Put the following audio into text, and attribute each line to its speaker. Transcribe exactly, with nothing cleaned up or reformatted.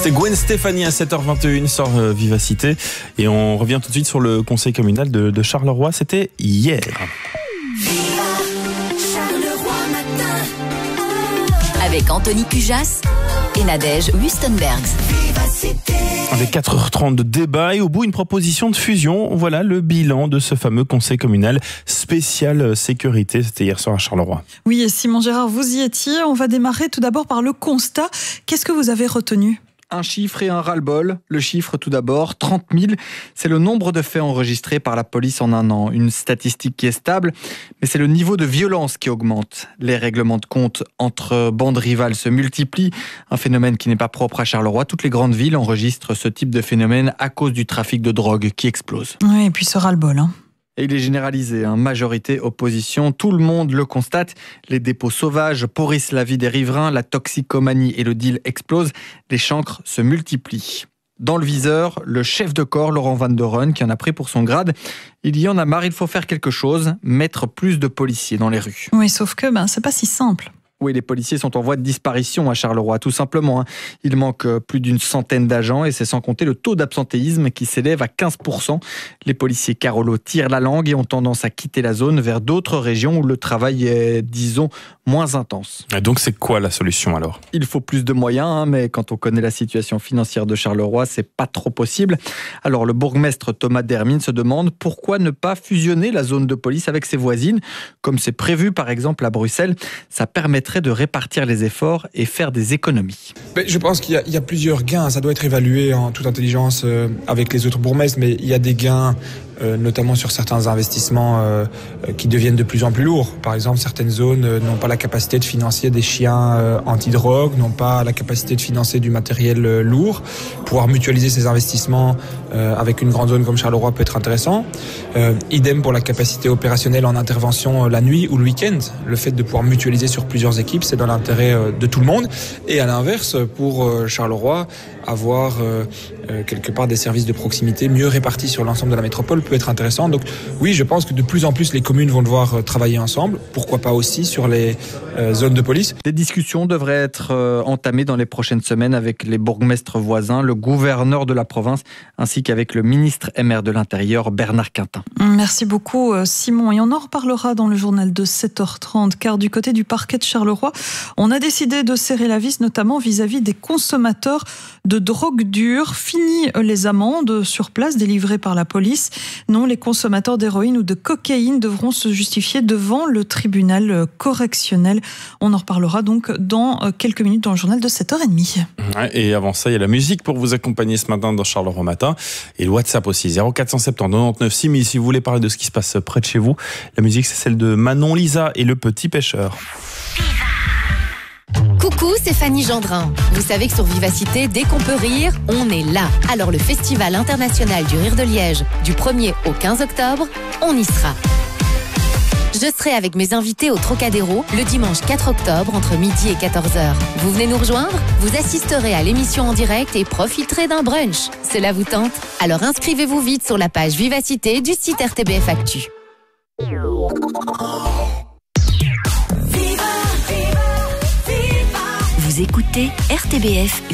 Speaker 1: C'était Gwen Stefani à sept heures vingt et une sur euh, Vivacité. Et on revient tout de suite sur le conseil communal de, de Charleroi. C'était hier.
Speaker 2: Avec Anthony Cujas et Nadège Wustenbergs.
Speaker 1: Avec quatre heures trente de débat et au bout une proposition de fusion. Voilà le bilan de ce fameux conseil communal spécial sécurité. C'était hier soir à Charleroi.
Speaker 3: Oui, et Simon Gérard, vous y étiez. On va démarrer tout d'abord par le constat. Qu'est-ce que vous avez retenu ?
Speaker 4: Un chiffre et un ras-le-bol. Le chiffre tout d'abord, trente mille. C'est le nombre de faits enregistrés par la police en un an. Une statistique qui est stable, mais c'est le niveau de violence qui augmente. Les règlements de compte entre bandes rivales se multiplient. Un phénomène qui n'est pas propre à Charleroi. Toutes les grandes villes enregistrent ce type de phénomène à cause du trafic de drogue qui explose.
Speaker 3: Oui, et puis ce ras-le-bol, hein.
Speaker 4: Et il est généralisé, hein. Majorité, opposition, tout le monde le constate. Les dépôts sauvages pourrissent la vie des riverains, la toxicomanie et le deal explosent, les chancres se multiplient. Dans le viseur, le chef de corps, Laurent Van der Run, qui en a pris pour son grade. Il y en a marre, il faut faire quelque chose, mettre plus de policiers dans les rues.
Speaker 3: Oui, sauf que ben, c'est pas si simple.
Speaker 4: Oui, les policiers sont en voie de disparition à Charleroi, tout simplement. Il manque plus d'une centaine d'agents et c'est sans compter le taux d'absentéisme qui s'élève à quinze pour cent. Les policiers Carolo tirent la langue et ont tendance à quitter la zone vers d'autres régions où le travail est, disons, moins intense.
Speaker 1: Et donc c'est quoi la solution alors ?
Speaker 4: Il faut plus de moyens, hein, mais quand on connaît la situation financière de Charleroi, c'est pas trop possible. Alors le bourgmestre Thomas Dermine se demande pourquoi ne pas fusionner la zone de police avec ses voisines, comme c'est prévu par exemple à Bruxelles. Ça permettrait de répartir les efforts et faire des économies.
Speaker 5: Mais je pense qu'il y a, il y a plusieurs gains, ça doit être évalué en toute intelligence euh, avec les autres bourgmestres, mais il y a des gains euh, notamment sur certains investissements euh, qui deviennent de plus en plus lourds. Par exemple, certaines zones euh, n'ont pas la capacité de financer des chiens euh, anti-drogue, n'ont pas la capacité de financer du matériel euh, lourd. Pouvoir mutualiser ces investissements euh, avec une grande zone comme Charleroi peut être intéressant. Euh, idem pour la capacité opérationnelle en intervention euh, la nuit ou le week-end. Le fait de pouvoir mutualiser sur plusieurs équipes, c'est dans l'intérêt euh, de tout le monde. Et à l'inverse, pour euh, Charleroi, avoir euh, euh, quelque part des services de proximité mieux répartis sur l'ensemble de la métropole peut être intéressant. Donc oui, je pense que de plus en plus les communes vont devoir euh, travailler ensemble. Pourquoi pas aussi sur les euh, zones de police.
Speaker 4: Des discussions devraient être euh, entamées dans les prochaines semaines avec les bourgmestres voisins, le gouverneur de la province, ainsi qu'avec le ministre et maire de l'Intérieur, Bernard Quintin.
Speaker 3: Merci beaucoup Simon. Et on en reparlera dans le journal de sept heures trente, car du côté du parquet de Charleroi, on a décidé de serrer la vis, notamment vis-à-vis des consommateurs de drogue dure. Fini les amendes sur place délivrées par la police. Non, les consommateurs d'héroïne ou de cocaïne devront se justifier devant le tribunal correctionnel. On en reparlera donc dans quelques minutes dans le journal de sept heures trente.
Speaker 1: Et avant ça, il y a la musique pour vous accompagner ce matin dans Charleroi Matin. Et le WhatsApp aussi, zéro quatre sept zéro quatre-vingt-dix-neuf six mille si vous voulez parler de ce qui se passe près de chez vous. La musique, c'est celle de Manon Lisa et le Petit Pêcheur.
Speaker 2: Coucou, c'est Fanny Gendrin. Vous savez que sur Vivacité, dès qu'on peut rire, on est là. Alors le Festival international du rire de Liège, du premier au quinze octobre, on y sera. Je serai avec mes invités au Trocadéro le dimanche quatre octobre entre midi et quatorze heures. Vous venez nous rejoindre ? Vous assisterez à l'émission en direct et profiterez d'un brunch. Cela vous tente ? Alors inscrivez-vous vite sur la page Vivacité du site R T B F Actu. Vous écoutez R T B F